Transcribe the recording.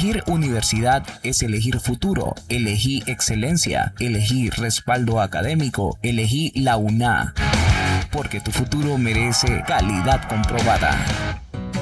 Elegir universidad es elegir futuro. Elegí excelencia. Elegí respaldo académico. Elegí la UNA. Porque tu futuro merece calidad comprobada.